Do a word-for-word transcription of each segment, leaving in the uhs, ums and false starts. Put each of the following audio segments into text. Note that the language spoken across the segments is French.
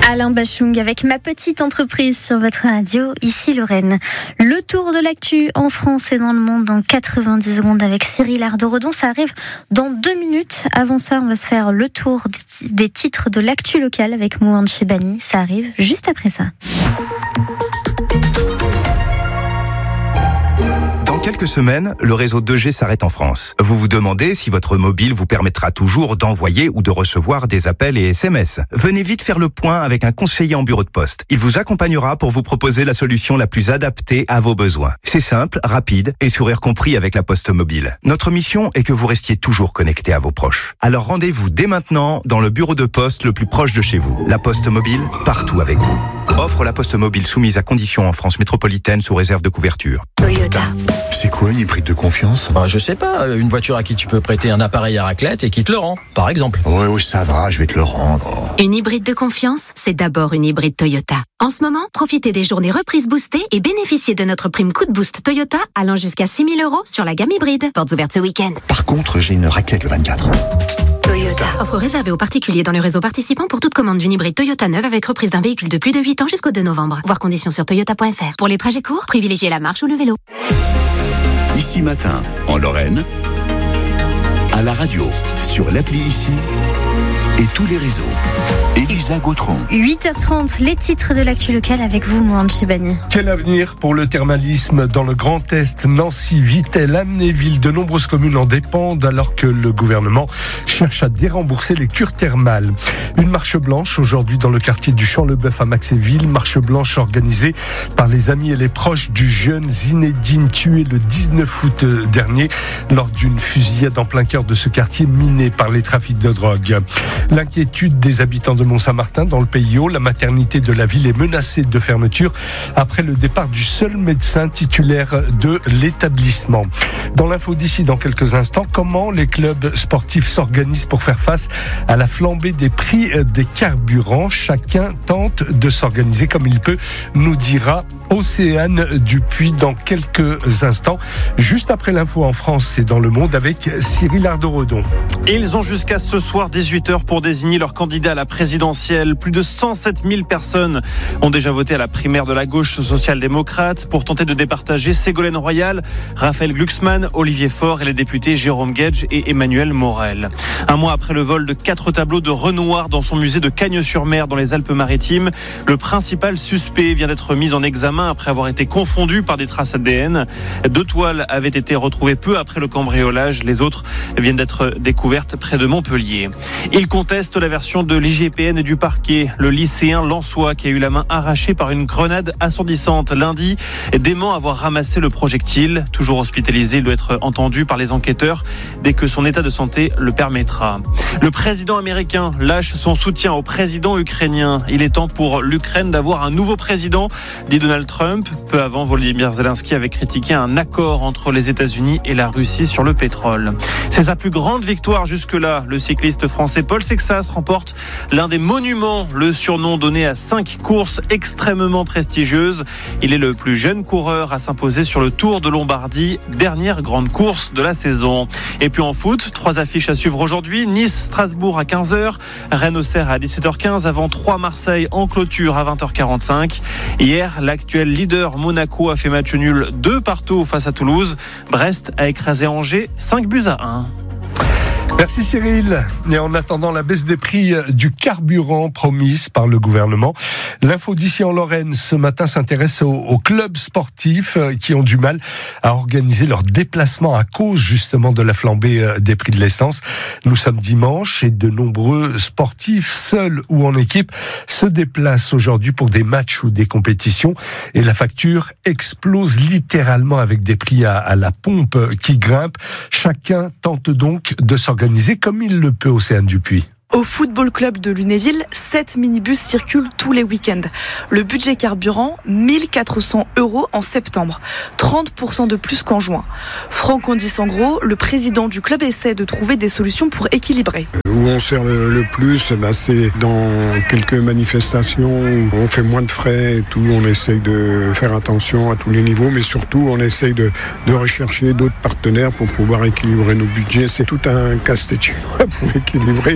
Alain Bachung avec Ma Petite Entreprise sur votre radio, ici Lorraine. Le tour de l'actu en France et dans le monde dans quatre-vingt-dix secondes avec Cyril Ardo-Redon. Ça arrive dans deux minutes. Avant ça, on va se faire le tour des titres de l'actu locale avec Mouhand Chebani. Ça arrive juste après ça. Dans quelques semaines, le réseau deux G s'arrête en France. Vous vous demandez si votre mobile vous permettra toujours d'envoyer ou de recevoir des appels et S M S. Venez vite faire le point avec un conseiller en bureau de poste. Il vous accompagnera pour vous proposer la solution la plus adaptée à vos besoins. C'est simple, rapide et sourire compris avec la Poste Mobile. Notre mission est que vous restiez toujours connecté à vos proches. Alors rendez-vous dès maintenant dans le bureau de poste le plus proche de chez vous. La Poste Mobile, partout avec vous. Offre la Poste Mobile soumise à conditions en France métropolitaine sous réserve de couverture. Toyota. C'est quoi une hybride de confiance ? Bah, je sais pas, une voiture à qui tu peux prêter un appareil à raclette et qui te le rend, par exemple. Ouais, oui, ça va, je vais te le rendre. Une hybride de confiance, c'est d'abord une hybride Toyota. En ce moment, profitez des journées reprises boostées et bénéficiez de notre prime coup de boost Toyota allant jusqu'à six mille euros sur la gamme hybride. Portes ouvertes ce week-end. Par contre, j'ai une raclette le vingt-quatre. Toyota. Offre réservée aux particuliers dans le réseau participant pour toute commande d'une hybride Toyota neuve avec reprise d'un véhicule de plus de huit ans jusqu'au deux novembre. Voir conditions sur toyota point f r. Pour les trajets courts, privilégiez la marche ou le vélo. Ici Matin, en Lorraine, à la radio, sur l'appli Ici et tous les réseaux. Elisa Gautron. huit heures trente, les titres de l'actu locale avec vous, Mouhand Chebani. Quel avenir pour le thermalisme dans le Grand Est, Nancy, Vittel, Amnéville? De nombreuses communes en dépendent alors que le gouvernement cherche à dérembourser les cures thermales. Une marche blanche aujourd'hui dans le quartier du Champ-le-Bœuf à Maxéville. Marche blanche organisée par les amis et les proches du jeune Zinedine tué le dix-neuf août dernier lors d'une fusillade en plein cœur de ce quartier miné par les trafics de drogue. L'inquiétude des habitants de Mont-Saint-Martin dans le Pays Haut, la maternité de la ville est menacée de fermeture après le départ du seul médecin titulaire de l'établissement. Dans l'info d'ici dans quelques instants, comment les clubs sportifs s'organisent pour faire face à la flambée des prix des carburants. Chacun tente de s'organiser comme il peut, nous dira Océane Dupuis dans quelques instants. Juste après l'info en France et dans le monde avec Cyril Ardo-Redon. Ils ont jusqu'à ce soir dix-huit heures pour désigner leur candidat à la présidentielle. Plus de cent sept mille personnes ont déjà voté à la primaire de la gauche social-démocrate pour tenter de départager Ségolène Royal, Raphaël Glucksmann, Olivier Faure et les députés Jérôme Guedj et Emmanuel Morel. Un mois après le vol de quatre tableaux de Renoir dans son musée de Cagnes-sur-Mer dans les Alpes-Maritimes, le principal suspect vient d'être mis en examen après avoir été confondu par des traces A D N. Deux toiles avaient été retrouvées peu après le cambriolage. Les autres viennent d'être découvertes près de Montpellier. Il conteste la version de l'I G P N et du parquet. Le lycéen Lançois qui a eu la main arrachée par une grenade assourdissante lundi dément avoir ramassé le projectile. Toujours hospitalisé, il doit être entendu par les enquêteurs dès que son état de santé le permettra. Le président américain lâche son soutien au président ukrainien. Il est temps pour l'Ukraine d'avoir un nouveau président, dit Donald Trump. Peu avant, Volodymyr Zelensky avait critiqué un accord entre les États-Unis et la Russie sur le pétrole. C'est sa plus grande victoire jusque-là. Le cycliste français Paul Sexas remporte l'un des monuments, le surnom donné à cinq courses extrêmement prestigieuses. Il est le plus jeune coureur à s'imposer sur le Tour de Lombardie, dernière grande course de la saison. Et puis en foot, trois affiches à suivre aujourd'hui. Nice-Strasbourg à quinze heures, Rennes-Auxerre à dix-sept heures quinze, avant trois Marseille en clôture à vingt heures quarante-cinq. Hier, l'actuel leader Monaco a fait match nul deux partout face à Toulouse. Brest a écrasé Angers cinq buts à un. Merci Cyril. Et en attendant la baisse des prix du carburant promise par le gouvernement, l'info d'ici en Lorraine ce matin s'intéresse aux, aux clubs sportifs qui ont du mal à organiser leurs déplacements à cause justement de la flambée des prix de l'essence. Nous sommes dimanche et de nombreux sportifs, seuls ou en équipe, se déplacent aujourd'hui pour des matchs ou des compétitions et la facture explose littéralement avec des prix à, à la pompe qui grimpent. Chacun tente donc de s'organiser comme il le peut, Océane Dupuis. Au football club de Lunéville, sept minibus circulent tous les week-ends. Le budget carburant, mille quatre cents euros en septembre, trente pour cent de plus qu'en juin. Franck Ondis-Sangro, le président du club, essaie de trouver des solutions pour équilibrer. Où on sert le, le plus, bah c'est dans quelques manifestations où on fait moins de frais et tout. On essaye de faire attention à tous les niveaux, mais surtout on essaye de, de rechercher d'autres partenaires pour pouvoir équilibrer nos budgets. C'est tout un casse-tête pour équilibrer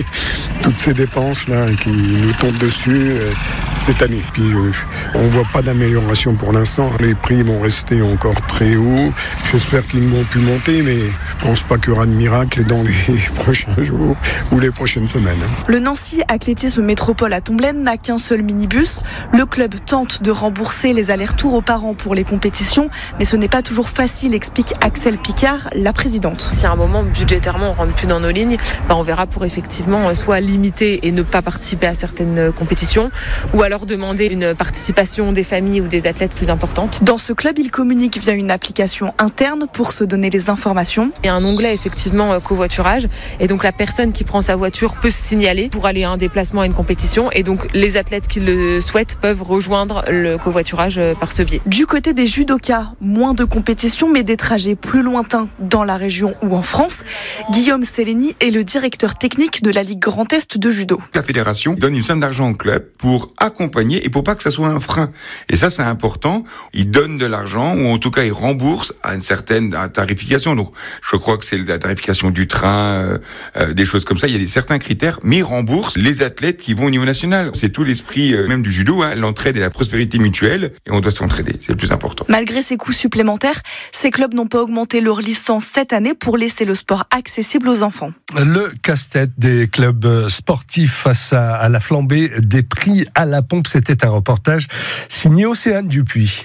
toutes ces dépenses-là qui nous tombent dessus euh, cette année. Puis euh, on voit pas d'amélioration pour l'instant. Les prix vont rester encore très hauts. J'espère qu'ils ne vont plus monter, mais je pense pas qu'il y aura de miracle dans les prochains jours ou les prochaines semaines. Le Nancy Athlétisme Métropole à Tomblaine n'a qu'un seul minibus. Le club tente de rembourser les allers-retours aux parents pour les compétitions, mais ce n'est pas toujours facile, explique Axel Picard, la présidente. Si à un moment, budgétairement, on ne rentre plus dans nos lignes, ben on verra pour effectivement soit limiter et ne pas participer à certaines compétitions, ou alors demander une participation des familles ou des athlètes plus importante. Dans ce club, il communique via une application interne pour se donner les informations. Il y a un onglet effectivement covoiturage, et donc la personne qui prend sa voiture peut se signaler pour aller à un déplacement à une compétition, et donc les athlètes qui le souhaitent peuvent rejoindre le covoiturage par ce biais. Du côté des judokas, moins de compétitions mais des trajets plus lointains dans la région ou en France. Guillaume Cellini est le directeur technique de la Ligue Grand Est de judo. La fédération donne une somme d'argent au club pour accompagner et pour pas que ça soit un frein. Et ça, c'est important. Ils donnent de l'argent, ou en tout cas, ils remboursent à une certaine tarification. Donc, je crois que c'est la tarification du train, euh, euh, des choses comme ça. Il y a des, certains critères, mais ils remboursent les athlètes qui vont au niveau national. C'est tout l'esprit euh, même du judo, hein, l'entraide et la prospérité mutuelle. Et on doit s'entraider, c'est le plus important. Malgré ces coûts supplémentaires, ces clubs n'ont pas augmenté leur licence cette année pour laisser le sport accessible aux enfants. Le casse-tête des clubs sportifs face à, à la flambée des prix à la pompe, c'était un reportage signé Océane Dupuis.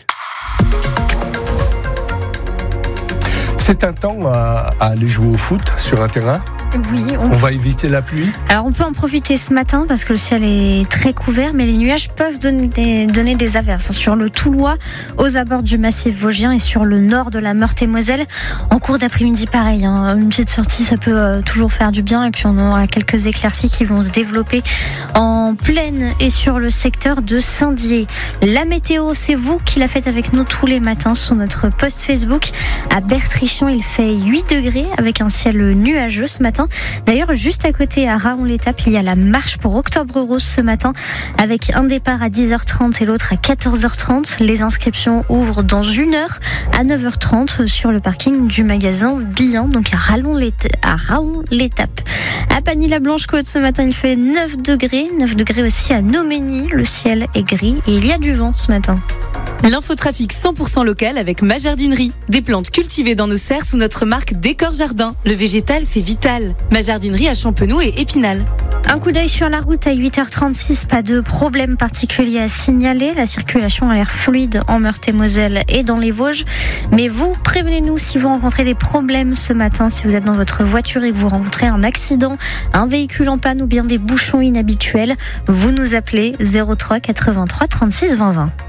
C'est un temps à, à aller jouer au foot sur un terrain. Oui, on... on va éviter la pluie. Alors on peut en profiter ce matin parce que le ciel est très couvert, mais les nuages peuvent donner des, donner des averses sur le Toulois, aux abords du massif vosgien et sur le nord de la Meurthe-et-Moselle. En cours d'après-midi, pareil, hein, une petite sortie, ça peut euh, toujours faire du bien, et puis on aura quelques éclaircies qui vont se développer en plaine et sur le secteur de Saint-Dié. La météo, c'est vous qui la faites avec nous tous les matins sur notre post Facebook. À Bertrichon, il fait huit degrés avec un ciel nuageux ce matin. D'ailleurs, juste à côté, à Raon-l'Étape, il y a la marche pour Octobre Rose ce matin, avec un départ à dix heures trente et l'autre à quatorze heures trente. Les inscriptions ouvrent dans une heure à neuf heures trente sur le parking du magasin Bihan, donc à Raon-l'Étape. À Pagny-la-Blanche-Côte, ce matin, il fait neuf degrés. neuf degrés aussi à Nomény. Le ciel est gris et il y a du vent ce matin. L'infotrafic cent pour cent local avec Ma Jardinerie. Des plantes cultivées dans nos serres sous notre marque Décor Jardin. Le végétal, c'est vital. Ma Jardinerie à Champenoux et Épinal. Un coup d'œil sur la route à huit heures trente-six, pas de problème particulier à signaler. La circulation a l'air fluide en Meurthe-et-Moselle et dans les Vosges. Mais vous, prévenez-nous si vous rencontrez des problèmes ce matin, si vous êtes dans votre voiture et que vous rencontrez un accident, un véhicule en panne ou bien des bouchons inhabituels. Vous nous appelez zéro trois quatre-vingt-trois trente-six vingt vingt.